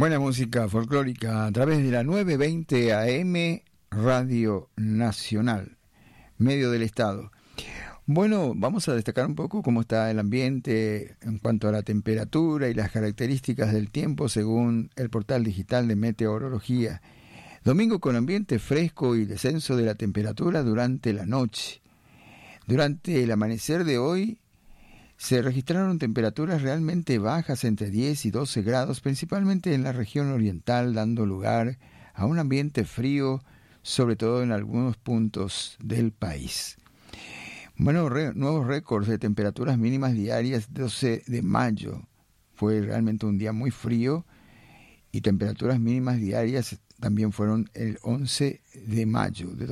Buena música folclórica a través de la 920 AM Radio Nacional, medio del Estado. Bueno, vamos a destacar un poco cómo está el ambiente en cuanto a la temperatura y las características del tiempo según el portal digital de meteorología. Domingo con ambiente fresco y descenso de la temperatura durante la noche. Durante el amanecer de hoy se registraron temperaturas realmente bajas entre 10 y 12 grados, principalmente en la región oriental, dando lugar a un ambiente frío, sobre todo en algunos puntos del país. Bueno, nuevos récords de temperaturas mínimas diarias 12 de mayo. Fue realmente un día muy frío y temperaturas mínimas diarias también fueron el 11 de mayo de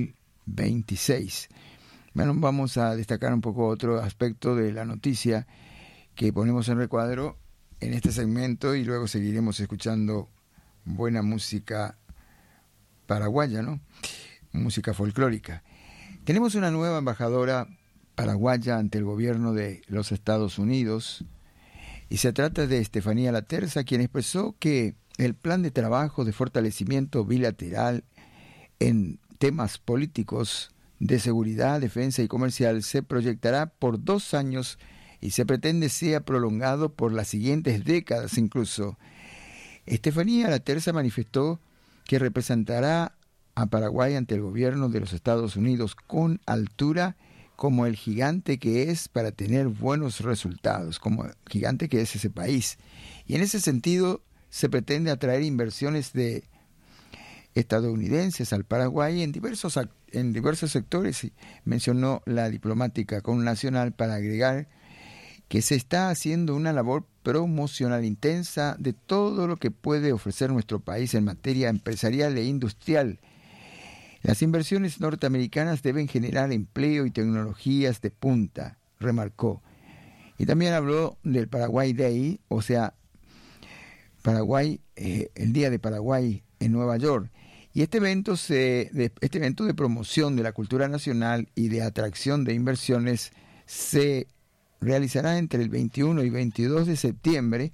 2026. Bueno, vamos a destacar un poco otro aspecto de la noticia que ponemos en recuadro en este segmento y luego seguiremos escuchando buena música paraguaya, ¿no? Música folclórica. Tenemos una nueva embajadora paraguaya ante el gobierno de los Estados Unidos y se trata de Estefanía Laterza, quien expresó que el plan de trabajo de fortalecimiento bilateral en temas políticos de seguridad, defensa y comercial se proyectará por 2 años y se pretende sea prolongado por las siguientes décadas incluso. Estefanía Laterza manifestó que representará a Paraguay ante el gobierno de los Estados Unidos con altura como el gigante que es para tener buenos resultados, como el gigante que es ese país. Y en ese sentido se pretende atraer inversiones de estadounidenses al Paraguay en diversos sectores, y mencionó la diplomática connacional para agregar que se está haciendo una labor promocional intensa de todo lo que puede ofrecer nuestro país en materia empresarial e industrial. Las inversiones norteamericanas deben generar empleo y tecnologías de punta, remarcó. Y también habló del Paraguay Day, o sea, Paraguay, el Día de Paraguay en Nueva York. Y este evento de promoción de la cultura nacional y de atracción de inversiones se realizará entre el 21 y 22 de septiembre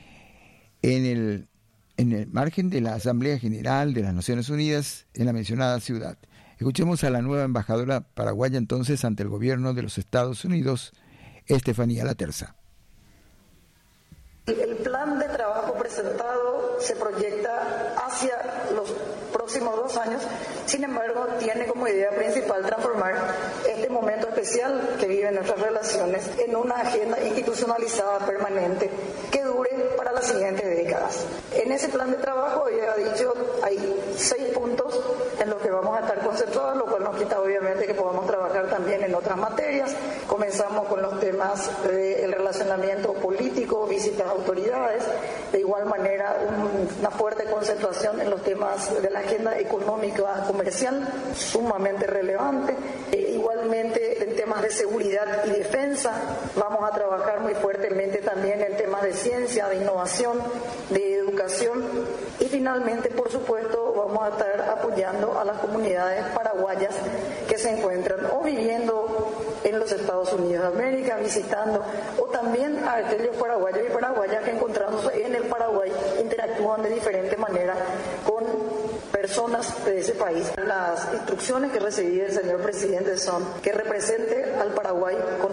en el margen de la Asamblea General de las Naciones Unidas en la mencionada ciudad. Escuchemos a la nueva embajadora paraguaya entonces ante el gobierno de los Estados Unidos, Estefanía Laterza. El plan de trabajo presentado se proyecta hacia los próximos 2 años, sin embargo tiene como idea principal transformar este momento especial que viven nuestras relaciones en una agenda institucionalizada permanente que dure para las siguientes décadas. En ese plan de trabajo, ya he dicho, hay 6 puntos en los que vamos a estar concentrados, lo cual nos quita obviamente que podamos trabajar también en otras materias. Comenzamos con los temas del relacionamiento político, visitas a autoridades, de igual manera una fuerte concentración en los temas de la agenda económica comercial, sumamente relevante. Igualmente en temas de seguridad y defensa vamos a trabajar muy fuertemente también en temas de ciencia, de innovación, de educación y finalmente, por supuesto, vamos a estar apoyando a las comunidades paraguayas que se encuentran o viviendo en los Estados Unidos de América, visitando, o también a aquellos paraguayos y paraguayas que encontrándose en el Paraguay interactúan de diferente manera con personas de ese país. Las instrucciones que recibí del señor presidente son que represente al Paraguay con